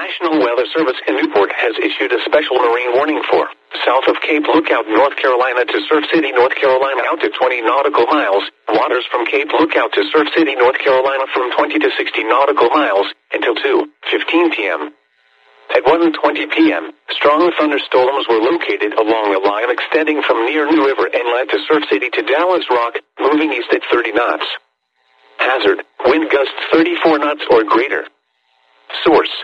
National Weather Service in Newport has issued a special marine warning for south of Cape Lookout, North Carolina to Surf City, North Carolina out to 20 nautical miles. Waters from Cape Lookout to Surf City, North Carolina from 20 to 60 nautical miles until 2:15 p.m. At 1:20 p.m., strong thunderstorms were located along a line extending from near New River Inlet to Surf City to Dallas Rock, moving east at 30 knots. Hazard, wind gusts 34 knots or greater. Source,